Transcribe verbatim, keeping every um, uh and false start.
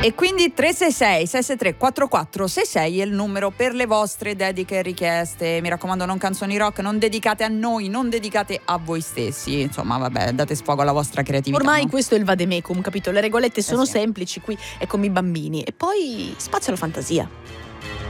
E quindi tre sei sei sei sei tre quattro quattro sei sei è il numero per le vostre dediche e richieste. Mi raccomando, non canzoni rock, non dedicate a noi, non dedicate a voi stessi. Insomma, vabbè, date sfogo alla vostra creatività. Ormai no? questo è il vademecum, capito? Le regolette sono Eh sì. semplici, qui è come i bambini. E poi spazio alla fantasia.